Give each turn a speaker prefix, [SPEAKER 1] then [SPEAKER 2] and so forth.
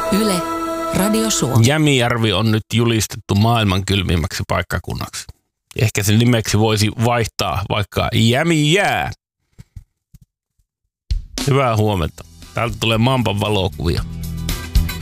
[SPEAKER 1] Yle, Radio Suomi.
[SPEAKER 2] Jämijärvi on nyt julistettu maailman kylmimmäksi paikkakunnaksi. Ehkä sen nimeksi voisi vaihtaa vaikka Jämijää. Hyvää huomenta. Täältä tulee Mampan valokuvia.